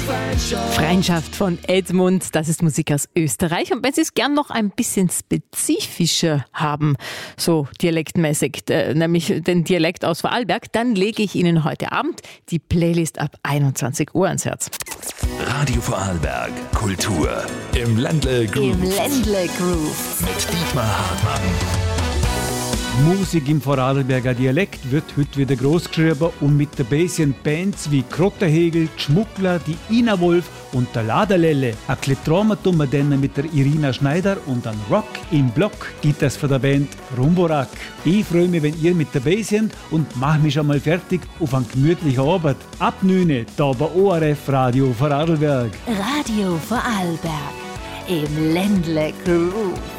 Freundschaft von Edmund, das ist Musik aus Österreich. Und wenn Sie es gern noch ein bisschen spezifischer haben, so dialektmäßig, nämlich den Dialekt aus Vorarlberg, dann lege ich Ihnen heute Abend die Playlist ab 21 Uhr ans Herz. Radio Vorarlberg, Kultur im Ländle Groove. Im Ländle Groove. Mit Dietmar Hartmann. Musik im Vorarlberger Dialekt wird heute wieder großgeschrieben und mit dabei sind Bands wie Krotterhegel, Schmuggler, die Ina Wolf und der Laderlelle. Ein Kletrauma tun wir dann mit der Irina Schneider und ein Rock im Block gibt es von der Band Rumborak. Ich freue mich, wenn ihr mit dabei seid und mach mich schon mal fertig auf einen gemütlichen Abend. Ab 9 da bei ORF Radio Vorarlberg. Radio Vorarlberg im Ländle Groove.